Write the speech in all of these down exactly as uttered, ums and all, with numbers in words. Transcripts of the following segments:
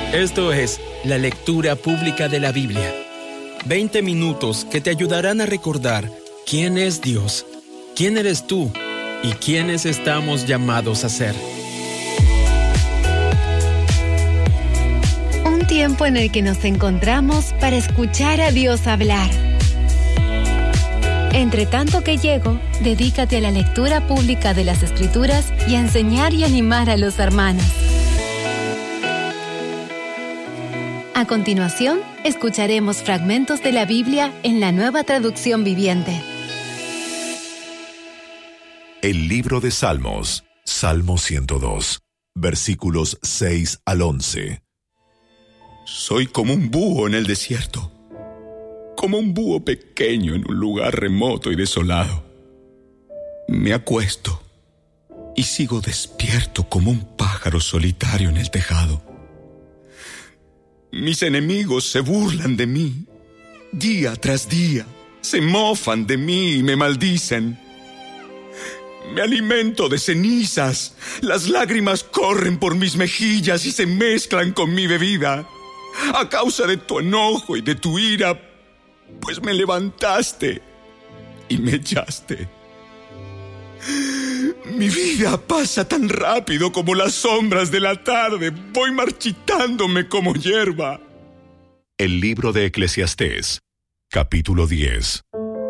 Esto es la lectura pública de la Biblia. veinte minutos que te ayudarán a recordar quién es Dios, quién eres tú y quiénes estamos llamados a ser. Un tiempo en el que nos encontramos para escuchar a Dios hablar. Entre tanto que llego, dedícate a la lectura pública de las Escrituras y a enseñar y animar a los hermanos. A continuación, escucharemos fragmentos de la Biblia en la Nueva Traducción Viviente. El libro de Salmos, Salmo ciento dos, versículos seis al once. Soy como un búho en el desierto, como un búho pequeño en un lugar remoto y desolado. Me acuesto y sigo despierto como un pájaro solitario en el tejado. Mis enemigos se burlan de mí, día tras día, se mofan de mí y me maldicen. Me alimento de cenizas, las lágrimas corren por mis mejillas y se mezclan con mi bebida. A causa de tu enojo y de tu ira, pues me levantaste y me echaste. Mi vida pasa tan rápido como las sombras de la tarde. Voy marchitándome como hierba. El libro de Eclesiastés, capítulo diez.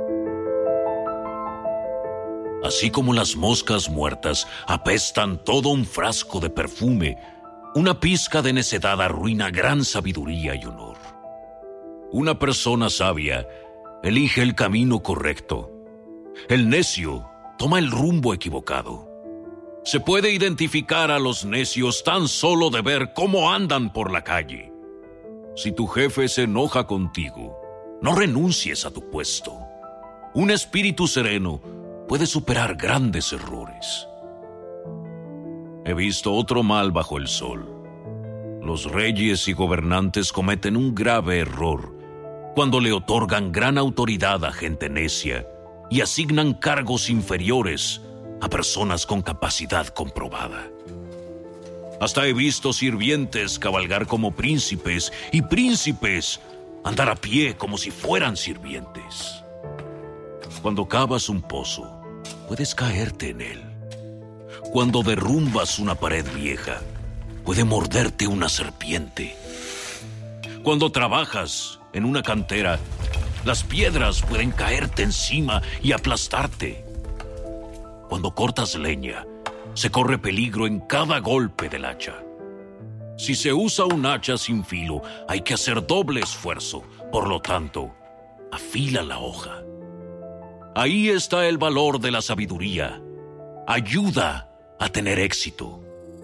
Así como las moscas muertas apestan todo un frasco de perfume, una pizca de necedad arruina gran sabiduría y honor. Una persona sabia elige el camino correcto. El necio toma el rumbo equivocado. Se puede identificar a los necios tan solo de ver cómo andan por la calle. Si tu jefe se enoja contigo, no renuncies a tu puesto. Un espíritu sereno puede superar grandes errores. He visto otro mal bajo el sol. Los reyes y gobernantes cometen un grave error cuando le otorgan gran autoridad a gente necia y asignan cargos inferiores a personas con capacidad comprobada. Hasta he visto sirvientes cabalgar como príncipes y príncipes andar a pie como si fueran sirvientes. Cuando cavas un pozo, puedes caerte en él. Cuando derrumbas una pared vieja, puede morderte una serpiente. Cuando trabajas en una cantera, las piedras pueden caerte encima y aplastarte. Cuando cortas leña, se corre peligro en cada golpe del hacha. Si se usa un hacha sin filo, hay que hacer doble esfuerzo. Por lo tanto, afila la hoja. Ahí está el valor de la sabiduría. Ayuda a tener éxito.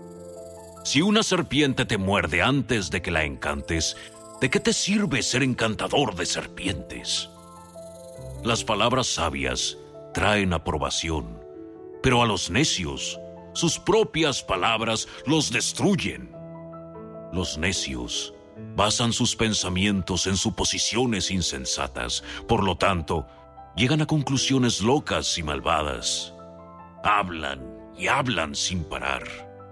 Si una serpiente te muerde antes de que la encantes, ¿de qué te sirve ser encantador de serpientes? Las palabras sabias traen aprobación, pero a los necios, sus propias palabras los destruyen. Los necios basan sus pensamientos en suposiciones insensatas, por lo tanto, llegan a conclusiones locas y malvadas. Hablan y hablan sin parar.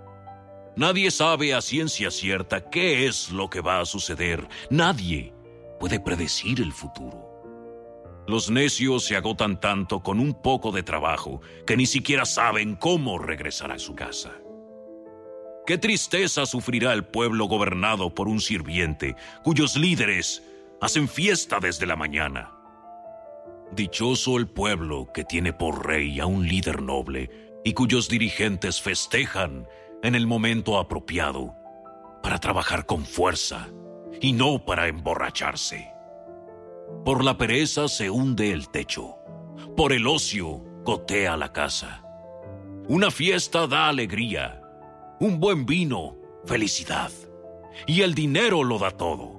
Nadie sabe a ciencia cierta qué es lo que va a suceder. Nadie puede predecir el futuro. Los necios se agotan tanto con un poco de trabajo que ni siquiera saben cómo regresar a su casa. Qué tristeza sufrirá el pueblo gobernado por un sirviente cuyos líderes hacen fiesta desde la mañana. Dichoso el pueblo que tiene por rey a un líder noble y cuyos dirigentes festejan en el momento apropiado para trabajar con fuerza y no para emborracharse. Por la pereza se hunde el techo, por el ocio gotea la casa. Una fiesta da alegría, un buen vino, felicidad, y el dinero lo da todo.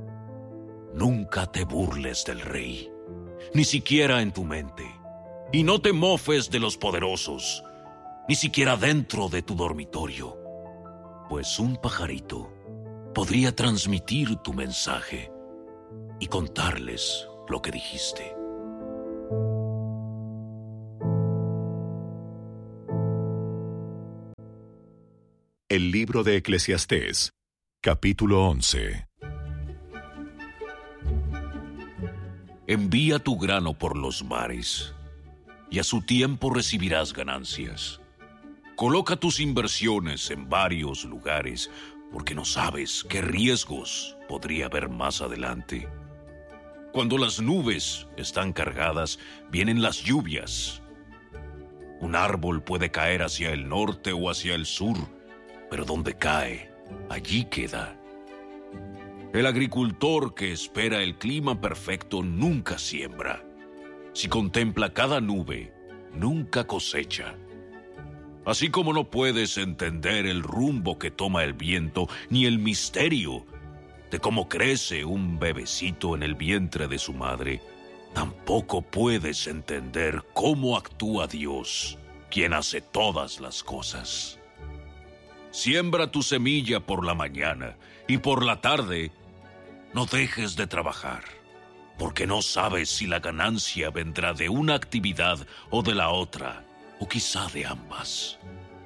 Nunca te burles del rey, ni siquiera en tu mente, y no te mofes de los poderosos, ni siquiera dentro de tu dormitorio, pues un pajarito podría transmitir tu mensaje y contarles lo que dijiste. El libro de Eclesiastés, capítulo once. Envía tu grano por los mares, y a su tiempo recibirás ganancias. Coloca tus inversiones en varios lugares, porque no sabes qué riesgos podría haber más adelante. Cuando las nubes están cargadas, vienen las lluvias. Un árbol puede caer hacia el norte o hacia el sur, pero donde cae, allí queda. El agricultor que espera el clima perfecto nunca siembra. Si contempla cada nube, nunca cosecha. Así como no puedes entender el rumbo que toma el viento, ni el misterio de cómo crece un bebecito en el vientre de su madre, tampoco puedes entender cómo actúa Dios, quien hace todas las cosas. Siembra tu semilla por la mañana y por la tarde no dejes de trabajar, porque no sabes si la ganancia vendrá de una actividad o de la otra, o quizá de ambas.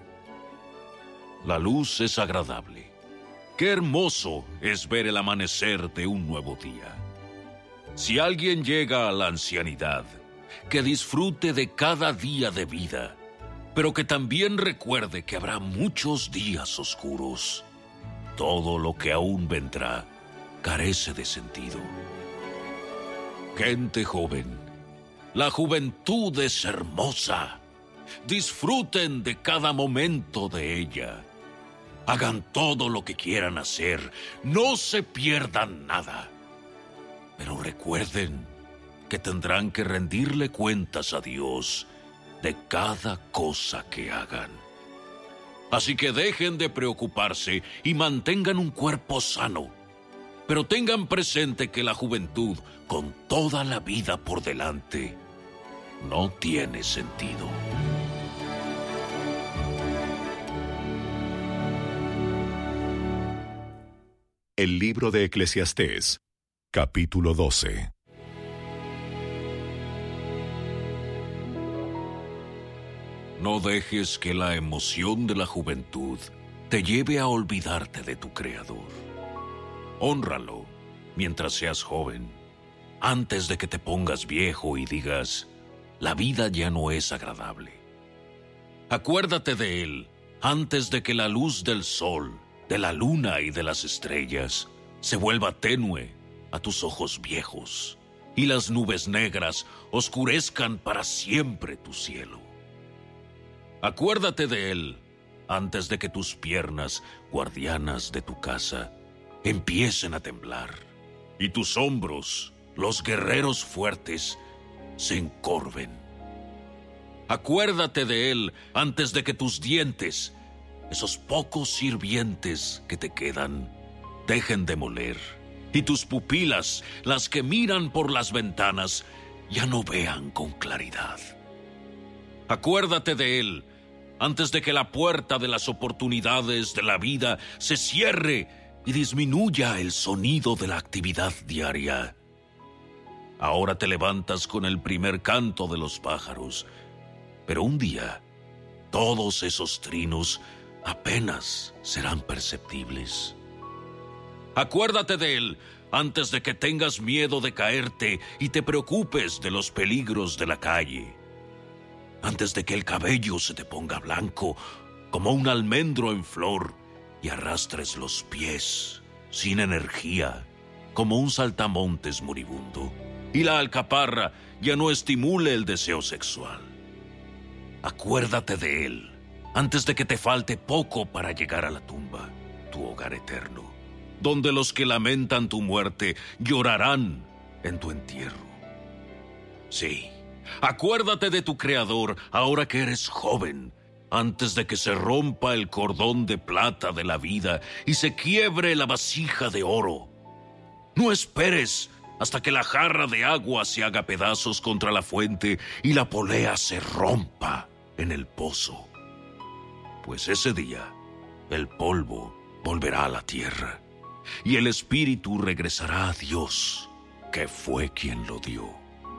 La luz es agradable. Qué hermoso es ver el amanecer de un nuevo día. Si alguien llega a la ancianidad, que disfrute de cada día de vida, pero que también recuerde que habrá muchos días oscuros. Todo lo que aún vendrá carece de sentido. Gente joven, la juventud es hermosa. Disfruten de cada momento de ella. Hagan todo lo que quieran hacer. No se pierdan nada. Pero recuerden que tendrán que rendirle cuentas a Dios de cada cosa que hagan. Así que dejen de preocuparse y mantengan un cuerpo sano. Pero tengan presente que la juventud, con toda la vida por delante, no tiene sentido. El libro de Eclesiastés, capítulo doce. No dejes que la emoción de la juventud te lleve a olvidarte de tu Creador. Hónralo mientras seas joven, antes de que te pongas viejo y digas, la vida ya no es agradable. Acuérdate de Él antes de que la luz del sol, de la luna y de las estrellas se vuelva tenue a tus ojos viejos y las nubes negras oscurezcan para siempre tu cielo. Acuérdate de Él antes de que tus piernas, guardianas de tu casa, empiecen a temblar y tus hombros, los guerreros fuertes, se encorven. Acuérdate de Él antes de que tus dientes, esos pocos sirvientes que te quedan, dejen de moler y tus pupilas, las que miran por las ventanas, ya no vean con claridad. Acuérdate de Él antes de que la puerta de las oportunidades de la vida se cierre y disminuya el sonido de la actividad diaria. Ahora te levantas con el primer canto de los pájaros, pero un día todos esos trinos apenas serán perceptibles. Acuérdate de Él antes de que tengas miedo de caerte y te preocupes de los peligros de la calle. Antes de que el cabello se te ponga blanco como un almendro en flor y arrastres los pies sin energía como un saltamontes moribundo y la alcaparra ya no estimule el deseo sexual. Acuérdate de Él antes de que te falte poco para llegar a la tumba, tu hogar eterno, donde los que lamentan tu muerte llorarán en tu entierro. Sí, acuérdate de tu Creador ahora que eres joven, antes de que se rompa el cordón de plata de la vida y se quiebre la vasija de oro. No esperes hasta que la jarra de agua se haga pedazos contra la fuente y la polea se rompa en el pozo. Pues ese día el polvo volverá a la tierra y el espíritu regresará a Dios, que fue quien lo dio.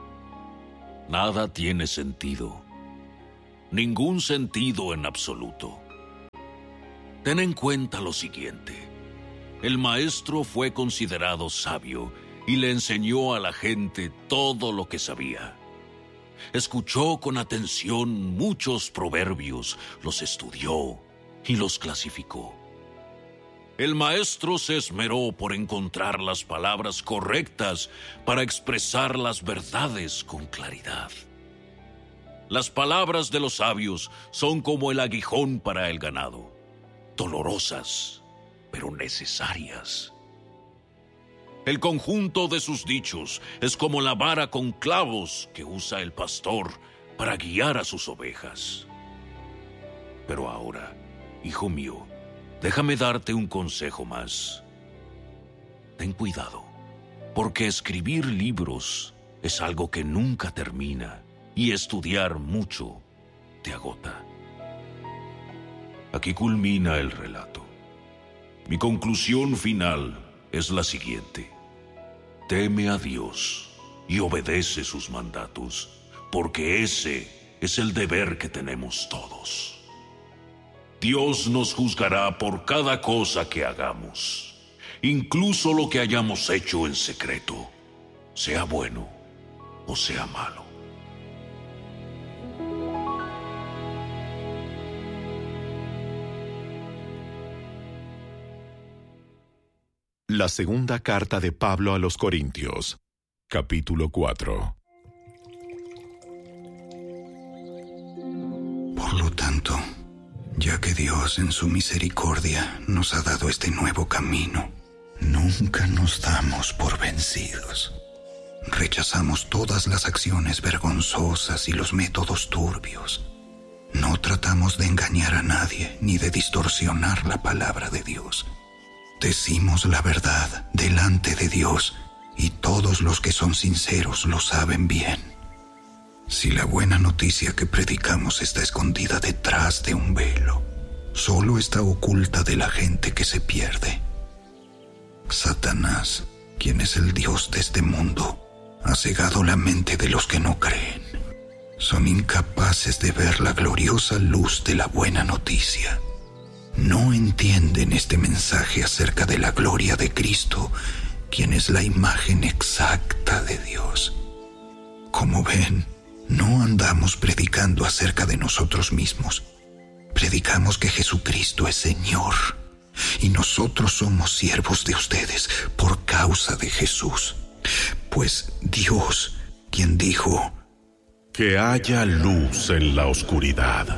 Nada tiene sentido, ningún sentido en absoluto. Ten en cuenta lo siguiente: El maestro fue considerado sabio y le enseñó a la gente todo lo que sabía. Escuchó con atención muchos proverbios, los estudió y los clasificó. El maestro se esmeró por encontrar las palabras correctas para expresar las verdades con claridad. Las palabras de los sabios son como el aguijón para el ganado, dolorosas, pero necesarias. El conjunto de sus dichos es como la vara con clavos que usa el pastor para guiar a sus ovejas. Pero ahora, hijo mío, déjame darte un consejo más. Ten cuidado, porque escribir libros es algo que nunca termina y estudiar mucho te agota. Aquí culmina el relato. Mi conclusión final es la siguiente: teme a Dios y obedece sus mandatos, porque ese es el deber que tenemos todos. Dios nos juzgará por cada cosa que hagamos, incluso lo que hayamos hecho en secreto, sea bueno o sea malo. La segunda carta de Pablo a los Corintios, capítulo cuatro. Por lo tanto, ya que Dios en su misericordia nos ha dado este nuevo camino, nunca nos damos por vencidos. Rechazamos todas las acciones vergonzosas y los métodos turbios. No tratamos de engañar a nadie ni de distorsionar la palabra de Dios. Decimos la verdad delante de Dios, y todos los que son sinceros lo saben bien. Si la buena noticia que predicamos está escondida detrás de un velo, solo está oculta de la gente que se pierde. Satanás, quien es el Dios de este mundo, ha cegado la mente de los que no creen. Son incapaces de ver la gloriosa luz de la buena noticia. No entienden este mensaje acerca de la gloria de Cristo, quien es la imagen exacta de Dios. Como ven, no andamos predicando acerca de nosotros mismos. Predicamos que Jesucristo es Señor, y nosotros somos siervos de ustedes por causa de Jesús. Pues Dios, quien dijo: que haya luz en la oscuridad,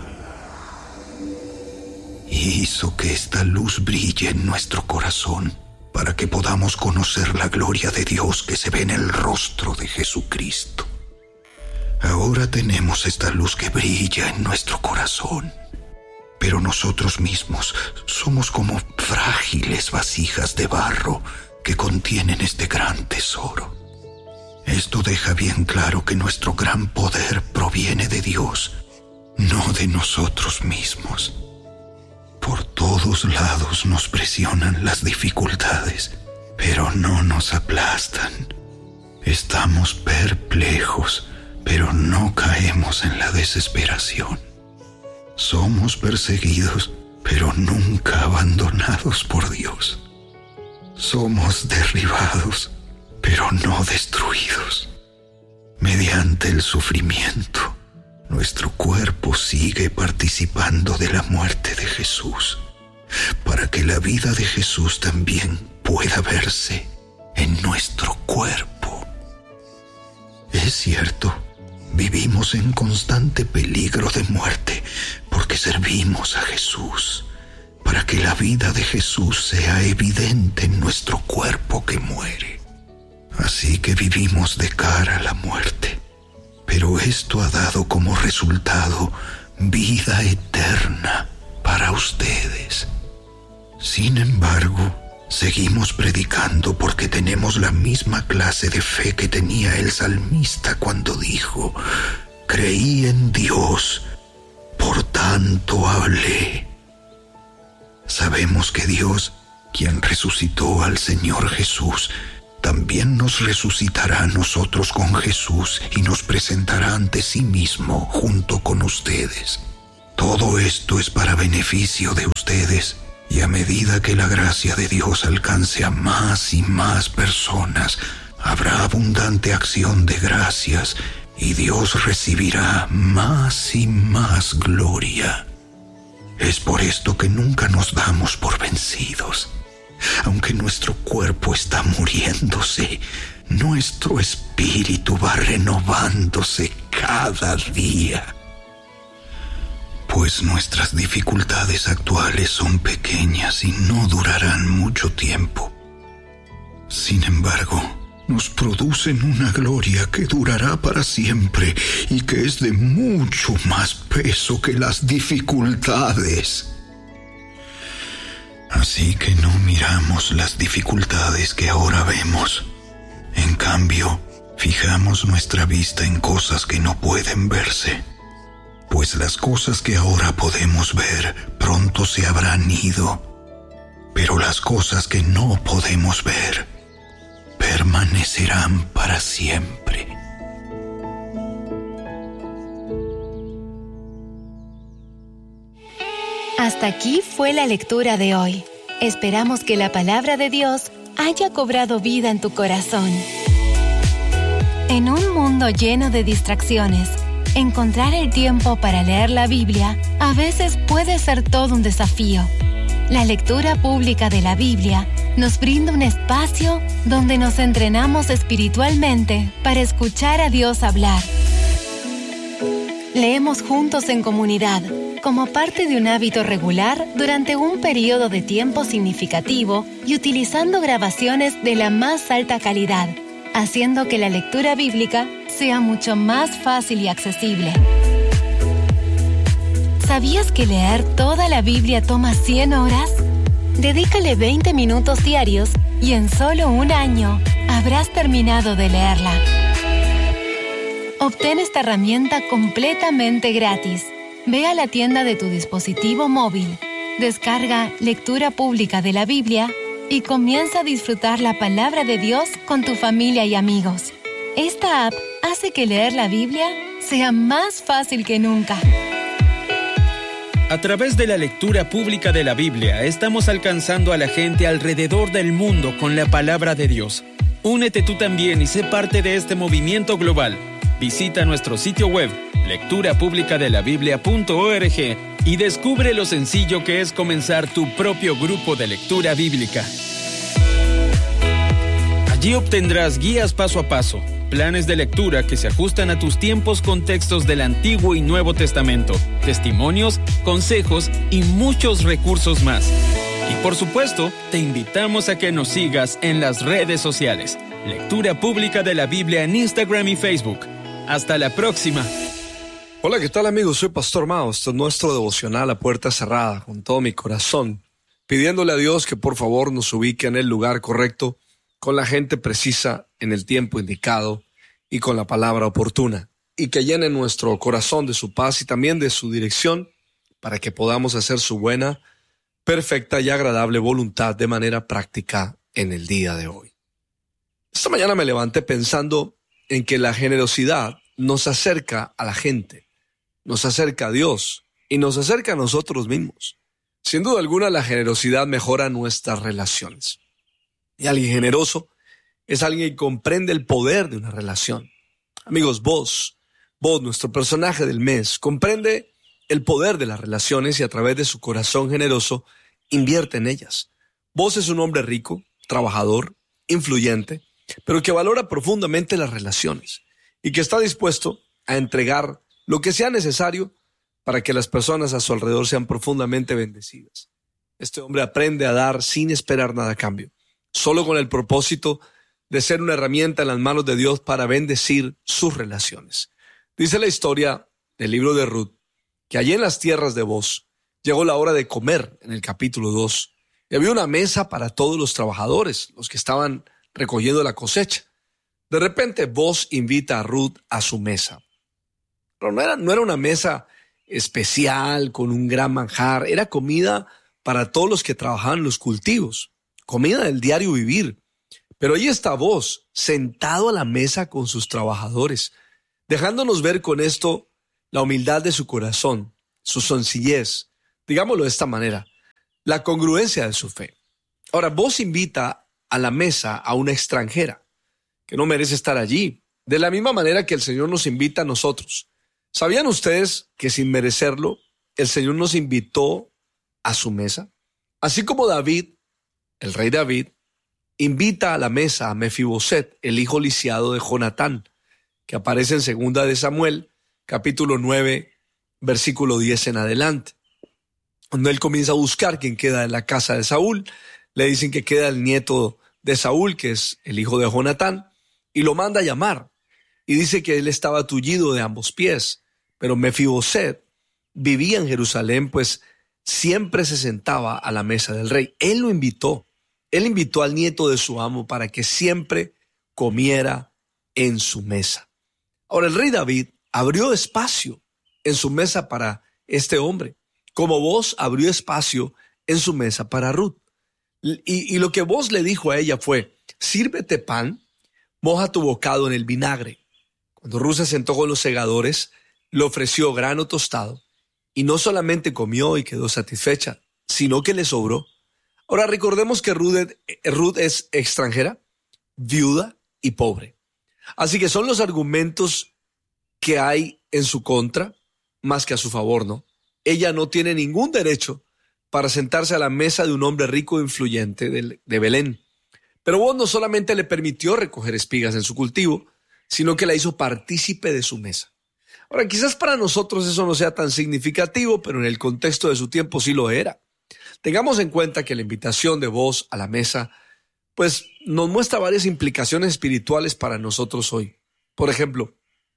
hizo que esta luz brille en nuestro corazón, para que podamos conocer la gloria de Dios que se ve en el rostro de Jesucristo. Ahora tenemos esta luz que brilla en nuestro corazón, pero nosotros mismos somos como frágiles vasijas de barro que contienen este gran tesoro. Esto deja bien claro que nuestro gran poder proviene de Dios, no de nosotros mismos. Por todos lados nos presionan las dificultades, pero no nos aplastan. Estamos perplejos, pero no caemos en la desesperación. Somos perseguidos, pero nunca abandonados por Dios. Somos derribados, pero no destruidos. Mediante el sufrimiento, nuestro cuerpo sigue participando de la muerte de Jesús, para que la vida de Jesús también pueda verse en nuestro cuerpo. Es cierto, vivimos en constante peligro de muerte porque servimos a Jesús, para que la vida de Jesús sea evidente en nuestro cuerpo que muere. Así que vivimos de cara a la muerte. Pero esto ha dado como resultado vida eterna para ustedes. Sin embargo, seguimos predicando porque tenemos la misma clase de fe que tenía el salmista cuando dijo: creí en Dios, por tanto hablé. Sabemos que Dios, quien resucitó al Señor Jesús, también nos resucitará a nosotros con Jesús y nos presentará ante sí mismo junto con ustedes. Todo esto es para beneficio de ustedes Y a medida que la gracia de Dios alcance a más y más personas, habrá abundante acción de gracias y Dios recibirá más y más gloria. Es por esto que nunca nos damos por vencidos. Aunque nuestro cuerpo está muriéndose, nuestro espíritu va renovándose cada día. Pues nuestras dificultades actuales son pequeñas y no durarán mucho tiempo. Sin embargo, nos producen una gloria que durará para siempre y que es de mucho más peso que las dificultades. Así que no miramos las dificultades que ahora vemos. En cambio, fijamos nuestra vista en cosas que no pueden verse. Pues las cosas que ahora podemos ver pronto se habrán ido, pero las cosas que no podemos ver permanecerán para siempre. Hasta aquí fue la lectura de hoy. Esperamos que la palabra de Dios haya cobrado vida en tu corazón. En un mundo lleno de distracciones, encontrar el tiempo para leer la Biblia a veces puede ser todo un desafío. La lectura pública de la Biblia nos brinda un espacio donde nos entrenamos espiritualmente para escuchar a Dios hablar. Leemos juntos en comunidad, como parte de un hábito regular durante un periodo de tiempo significativo y utilizando grabaciones de la más alta calidad, haciendo que la lectura bíblica sea mucho más fácil y accesible. ¿Sabías que leer toda la Biblia toma cien horas? Dedícale veinte minutos diarios y en solo un año habrás terminado de leerla. Obtén esta herramienta completamente gratis. Ve a la tienda de tu dispositivo móvil, descarga Lectura Pública de la Biblia y comienza a disfrutar la palabra de Dios con tu familia y amigos. Esta app hace que leer la Biblia sea más fácil que nunca. A través de la lectura pública de la Biblia, estamos alcanzando a la gente alrededor del mundo con la palabra de Dios. Únete tú también y sé parte de este movimiento global. Visita nuestro sitio web, lectura pública de la biblia punto org, y descubre lo sencillo que es comenzar tu propio grupo de lectura bíblica. Allí obtendrás guías paso a paso, planes de lectura que se ajustan a tus tiempos con textos del Antiguo y Nuevo Testamento, testimonios, consejos y muchos recursos más. Y por supuesto, te invitamos a que nos sigas en las redes sociales. Lectura Pública de la Biblia en Instagram y Facebook. Hasta la próxima. Hola, ¿qué tal amigos? Soy Pastor Mao. Esto es nuestro devocional a puerta cerrada, con todo mi corazón, pidiéndole a Dios que por favor nos ubique en el lugar correcto, con la gente precisa, en el tiempo indicado y con la palabra oportuna, y que llene nuestro corazón de su paz y también de su dirección para que podamos hacer su buena, perfecta y agradable voluntad de manera práctica en el día de hoy. Esta mañana me levanté pensando en que la generosidad nos acerca a la gente, nos acerca a Dios y nos acerca a nosotros mismos. Sin duda alguna, la generosidad mejora nuestras relaciones. Y alguien generoso es alguien que comprende el poder de una relación. Amigos, vos, vos, nuestro personaje del mes, comprende el poder de las relaciones y a través de su corazón generoso invierte en ellas. Vos es un hombre rico, trabajador, influyente, pero que valora profundamente las relaciones y que está dispuesto a entregar lo que sea necesario para que las personas a su alrededor sean profundamente bendecidas. Este hombre aprende a dar sin esperar nada a cambio, solo con el propósito de ser una herramienta en las manos de Dios para bendecir sus relaciones. Dice la historia del libro de Ruth que allí en las tierras de Boz llegó la hora de comer en el capítulo dos y había una mesa para todos los trabajadores, los que estaban recogiendo la cosecha. De repente Boz invita a Ruth a su mesa. Pero no era, no era una mesa especial con un gran manjar, era comida para todos los que trabajaban en los cultivos, comida del diario vivir. Pero ahí está Boz, sentado a la mesa con sus trabajadores, dejándonos ver con esto la humildad de su corazón, su sencillez. Digámoslo de esta manera, la congruencia de su fe. Ahora, Booz invita a la mesa a una extranjera que no merece estar allí, de la misma manera que el Señor nos invita a nosotros. ¿Sabían ustedes que sin merecerlo, el Señor nos invitó a su mesa? Así como David, el rey David, invita a la mesa a Mefiboset, el hijo lisiado de Jonatán, que aparece en segunda de Samuel, capítulo nueve, versículo diez en adelante. Cuando él comienza a buscar quién queda en la casa de Saúl, le dicen que queda el nieto de Saúl, que es el hijo de Jonatán, y lo manda a llamar. Y dice que él estaba tullido de ambos pies, pero Mefiboset vivía en Jerusalén, pues siempre se sentaba a la mesa del rey. Él lo invitó. Él invitó al nieto de su amo para que siempre comiera en su mesa. Ahora, el rey David abrió espacio en su mesa para este hombre, como Booz abrió espacio en su mesa para Ruth. Y, y lo que Booz le dijo a ella fue: sírvete pan, moja tu bocado en el vinagre. Cuando Ruth se sentó con los segadores, le ofreció grano tostado, y no solamente comió y quedó satisfecha, sino que le sobró. Ahora recordemos que Ruth, Ruth es extranjera, viuda y pobre. Así que son los argumentos que hay en su contra más que a su favor, ¿no? Ella no tiene ningún derecho para sentarse a la mesa de un hombre rico e influyente de, de Belén. Pero Booz no solamente le permitió recoger espigas en su cultivo, sino que la hizo partícipe de su mesa. Ahora, quizás para nosotros eso no sea tan significativo, pero en el contexto de su tiempo sí lo era. Tengamos en cuenta que la invitación de Booz a la mesa, pues nos muestra varias implicaciones espirituales para nosotros hoy. Por ejemplo,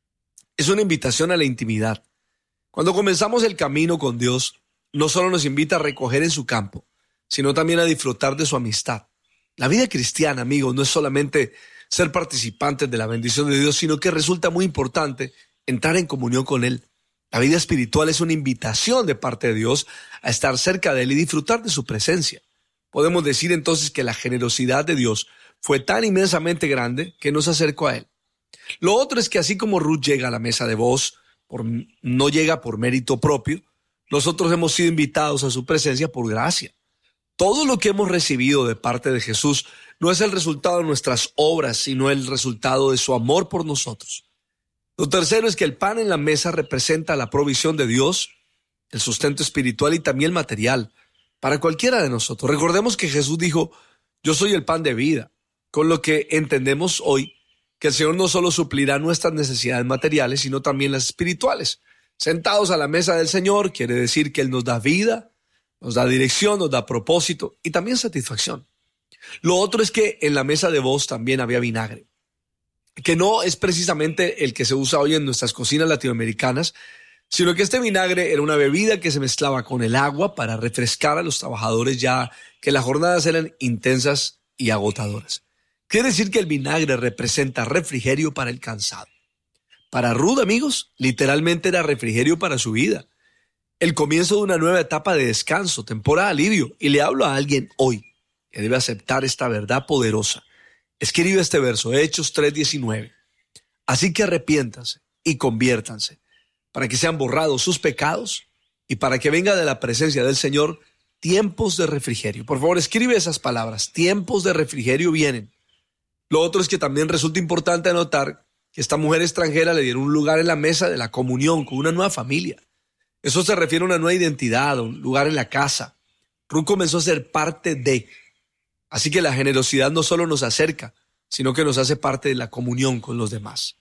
es una invitación a la intimidad. Cuando comenzamos el camino con Dios, no solo nos invita a recoger en su campo, sino también a disfrutar de su amistad. La vida cristiana, amigos, no es solamente ser participantes de la bendición de Dios, sino que resulta muy importante entrar en comunión con Él. La vida espiritual es una invitación de parte de Dios a estar cerca de Él y disfrutar de su presencia. Podemos decir entonces que la generosidad de Dios fue tan inmensamente grande que nos acercó a Él. Lo otro es que así como Ruth llega a la mesa de Booz, por, no llega por mérito propio, nosotros hemos sido invitados a su presencia por gracia. Todo lo que hemos recibido de parte de Jesús no es el resultado de nuestras obras, sino el resultado de su amor por nosotros. Lo tercero es que el pan en la mesa representa la provisión de Dios, el sustento espiritual y también material para cualquiera de nosotros. Recordemos que Jesús dijo: yo soy el pan de vida, con lo que entendemos hoy que el Señor no solo suplirá nuestras necesidades materiales, sino también las espirituales. Sentados a la mesa del Señor quiere decir que Él nos da vida, nos da dirección, nos da propósito y también satisfacción. Lo otro es que en la mesa de Booz también había vinagre, que no es precisamente el que se usa hoy en nuestras cocinas latinoamericanas, sino que este vinagre era una bebida que se mezclaba con el agua para refrescar a los trabajadores ya que las jornadas eran intensas y agotadoras. Quiere decir que el vinagre representa refrigerio para el cansado. Para Ruth, amigos, literalmente era refrigerio para su vida. El comienzo de una nueva etapa de descanso, temporada de alivio. Y le hablo a alguien hoy que debe aceptar esta verdad poderosa. Escribe este verso, Hechos tres diecinueve. Así que arrepiéntanse y conviértanse, para que sean borrados sus pecados y para que venga de la presencia del Señor tiempos de refrigerio. Por favor, escribe esas palabras, tiempos de refrigerio vienen. Lo otro es que también resulta importante anotar que esta mujer extranjera le dieron un lugar en la mesa de la comunión con una nueva familia. Eso se refiere a una nueva identidad, a un lugar en la casa. Ruth comenzó a ser parte de. Así que la generosidad no solo nos acerca, sino que nos hace parte de la comunión con los demás.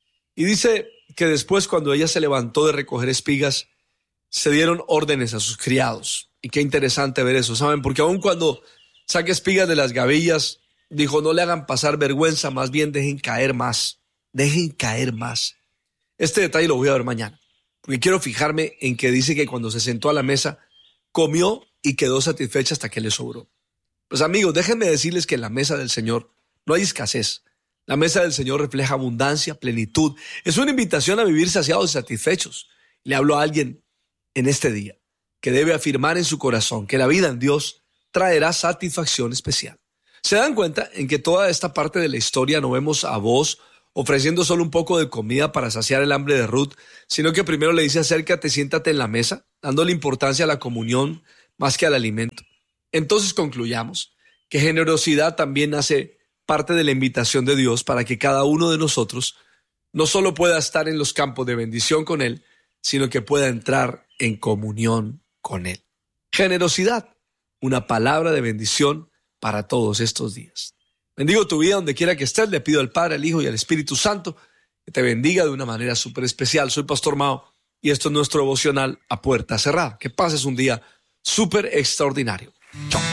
Y dice que después, cuando ella se levantó de recoger espigas, se dieron órdenes a sus criados. Y qué interesante ver eso, ¿saben? Porque aun cuando saque espigas de las gavillas, dijo: no le hagan pasar vergüenza, más bien dejen caer más. Dejen caer más. Este detalle lo voy a ver mañana, porque quiero fijarme en que dice que cuando se sentó a la mesa, comió y quedó satisfecha hasta que le sobró. Pues amigos, déjenme decirles que en la mesa del Señor no hay escasez. La mesa del Señor refleja abundancia, plenitud. Es una invitación a vivir saciados y satisfechos. Le hablo a alguien en este día que debe afirmar en su corazón que la vida en Dios traerá satisfacción especial. ¿Se dan cuenta en que toda esta parte de la historia no vemos a Booz ofreciendo solo un poco de comida para saciar el hambre de Ruth, sino que primero le dice: acércate, siéntate en la mesa, dándole importancia a la comunión más que al alimento? Entonces concluyamos que generosidad también hace parte de la invitación de Dios para que cada uno de nosotros no solo pueda estar en los campos de bendición con Él, sino que pueda entrar en comunión con Él. Generosidad, una palabra de bendición para todos estos días. Bendigo tu vida donde quiera que estés. Le pido al Padre, al Hijo y al Espíritu Santo que te bendiga de una manera súper especial. Soy Pastor Mao y esto es nuestro devocional A Puerta Cerrada. Que pases un día súper extraordinario. Chao.